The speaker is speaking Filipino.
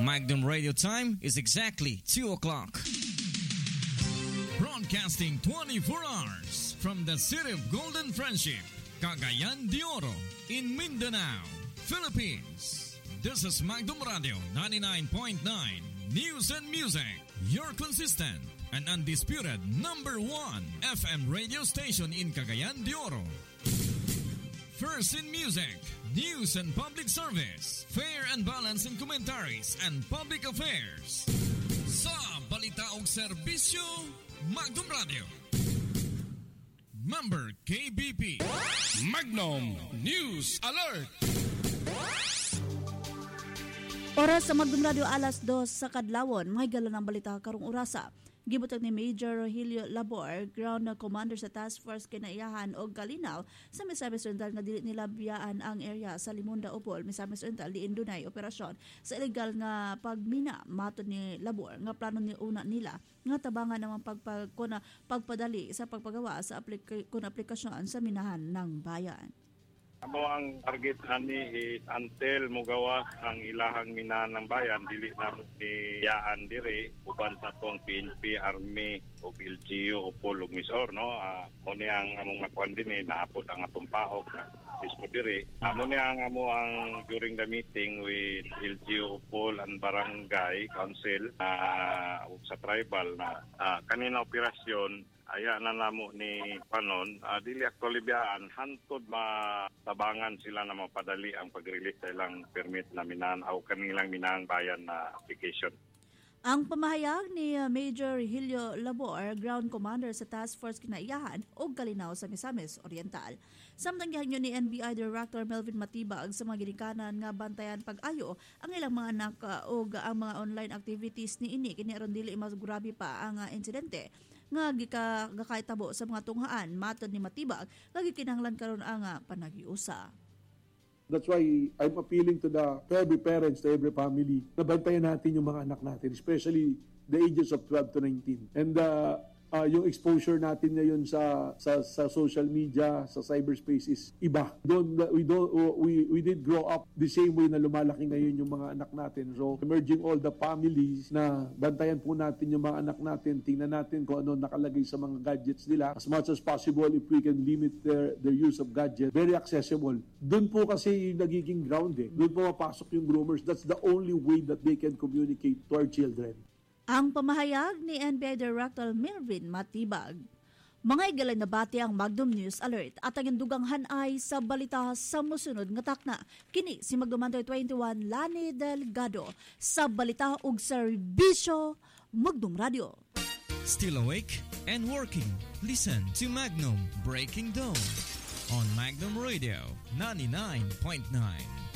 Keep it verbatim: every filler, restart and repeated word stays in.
Magnum Radio time is exactly two o'clock. Broadcasting twenty-four hours from the city of Golden Friendship, Cagayan de Oro, in Mindanao, Philippines. This is Magnum Radio ninety-nine point nine News and Music, your consistent and undisputed number one F M radio station in Cagayan de Oro. First in music, news and public service, fair and balanced in commentaries and public affairs. Sa balita og serbisyo, Magnum Radio. Member K B P. Magnum News Alert. Oras sa Magnum Radio alas dos sa kadlawon, mahigala ng balita karong orasa. Gibutag ni Major Rogelio Labor, ground commander sa task force kinaiyahan og Kalinaw sa Misamis Oriental nga dili nila biyaan ang area sa Limunda Upol, Misamis Oriental diin dunay operasyon sa illegal nga pagmina. Matod ni Labor nga plano ni una nila nga tabangan naman pagpag kuna pagpadali sa pagpagawa sa aplik- kun aplikasyon sa minahan ng bayan. Amo ang target ani is until mugawa ang ilahang minahan ng bayan, dili na ni yaan dire uban sa tong P N P, Army o L G U o Polo Misor, no. Uh, mo ni ang among nakuan din eh, naapot ang atong paok mismo dire. Amo ni ang amo ang during the meeting with L G U, Pol and Barangay Council uh, sa tribal na uh, kanina operasyon aya na namo ni panon uh, dili actually biyaan hantod matabangan sila na mapadali ang pag-release sa ilang permit na minahan o kanilang minahan bayan na application. Ang pamahayag ni Major Rogelio Labor, ground commander sa task force kinaiyahan og Kalinaw sa Misamis Oriental. Samtang gihanyo ni N B I Director Melvin Matibag sa mga ginikanan nga bantayan pag-ayo ang ilang mga anak og ang mga online activities ni ini kini aron dili mas grabe pa ang uh, insidente nga gikagakaitabo sa mga tunghaan. Matod ni Matibag, lagi kinahanglan karon ang uh, panagiusa. That's why I'm appealing to the to every parents, to every family, na bantayan natin yung mga anak natin, especially the ages of twelve to nineteen. And uh, uh, yung exposure natin ngayon sa, sa sa social media, sa cyberspace is iba. Don't, we don't we we did grow up the same way na lumalaki ngayon yung mga anak natin. So emerging all the families na bantayan po natin yung mga anak natin, tingnan natin kung ano nakalagay sa mga gadgets nila. As much as possible, if we can limit their their use of gadgets, very accessible. Doon po kasi nagiging ground eh. Doon po mapasok yung groomers. That's the only way that they can communicate to our children. Ang pamahayag ni N B I Director Melvin Matibag. Mga igalay na bati ang Magnum News Alert at ang induganghan ay sa balita sa musunod nga takna. Kini si Magnum twenty-one Lani Delgado sa balita ug serbisyo Magnum Radio. Still awake and working? Listen to Magnum Breaking Dawn on Magnum Radio ninety-nine point nine.